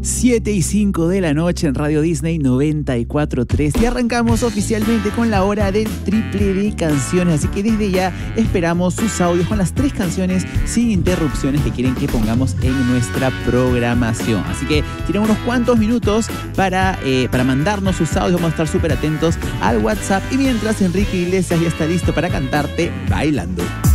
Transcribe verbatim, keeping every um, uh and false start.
siete y cinco de la noche en Radio Disney noventa y cuatro punto tres y arrancamos oficialmente con la hora del triple de canciones, así que desde ya esperamos sus audios con las tres canciones sin interrupciones que quieren que pongamos en nuestra programación. Así que tienen unos cuantos minutos para, eh, para mandarnos sus audios, vamos a estar súper atentos al WhatsApp y mientras Enrique Iglesias ya está listo para cantarte Bailando.